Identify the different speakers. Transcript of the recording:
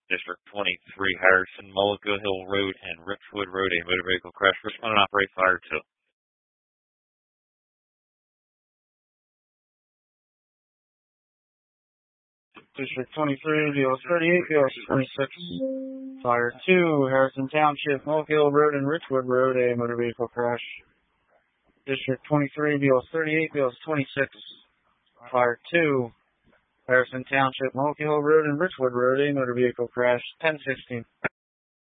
Speaker 1: District 23, Harrison, Mullica Hill Road, and Richwood Road, a motor vehicle crash. Respond and operate fire 2.
Speaker 2: District 23, BLS 38, BLS 26, Fire 2, Harrison Township, Mullica Hill Road, and Richwood Road, a motor vehicle crash. District 23, BLS 38, BLS 26, Fire 2, Harrison Township, Mullica Hill Road, and Richwood Road, a motor vehicle crash. 1016.